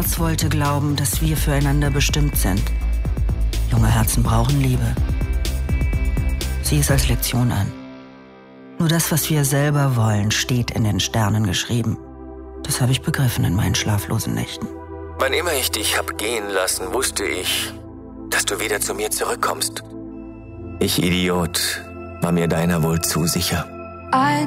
Herz wollte glauben, dass wir füreinander bestimmt sind. Junge Herzen brauchen Liebe. Sieh es als Lektion an. Nur das, was wir selber wollen, steht in den Sternen geschrieben. Das habe ich begriffen in meinen schlaflosen Nächten. Wann immer ich dich hab gehen lassen, wusste ich, dass du wieder zu mir zurückkommst. Ich, Idiot, war mir deiner wohl zu sicher.